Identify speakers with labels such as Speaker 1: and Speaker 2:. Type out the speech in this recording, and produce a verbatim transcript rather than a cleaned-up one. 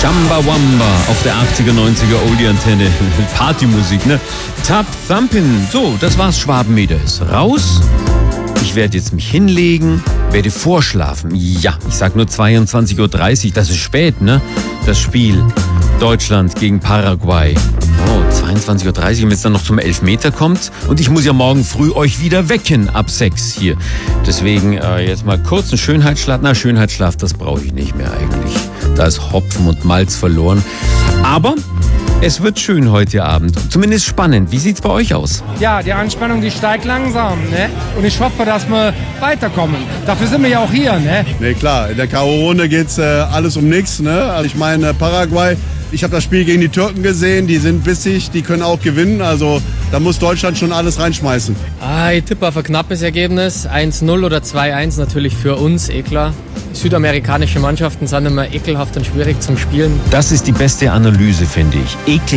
Speaker 1: Chambawamba auf der achtziger, neunziger Oldie-Antenne. Partymusik, ne? Tap Thumpin'. So, das war's, Schwabenmeter ist raus. Ich werde jetzt mich hinlegen, werde vorschlafen. Ja, ich sag nur zweiundzwanzig Uhr dreißig, das ist spät, ne? Das Spiel Deutschland gegen Paraguay. Oh, zweiundzwanzig Uhr dreißig, wenn es dann noch zum Elfmeter kommt. Und ich muss ja morgen früh euch wieder wecken ab sechs hier. Deswegen äh, jetzt mal kurz einen Schönheitsschlaf. Na, Schönheitsschlaf, das brauche ich nicht mehr eigentlich. Da ist Hopfen und Malz verloren. Aber es wird schön heute Abend. Zumindest spannend. Wie sieht's bei euch aus?
Speaker 2: Ja, die Anspannung, die steigt langsam, ne? Und ich hoffe, dass wir weiterkommen. Dafür sind wir ja auch hier, ne?
Speaker 3: Ne, klar, in der K O-Runde geht's äh, alles um nichts, ne? Also ich meine, Paraguay, ich habe das Spiel gegen die Türken gesehen, die sind bissig, die können auch gewinnen. Also da muss Deutschland schon alles reinschmeißen.
Speaker 4: Ah, ich tippe auf ein knappes Ergebnis. eins null oder zwei eins natürlich für uns, eh klar. Südamerikanische Mannschaften sind immer ekelhaft und schwierig zum Spielen.
Speaker 1: Das ist die beste Analyse, finde ich. Ekel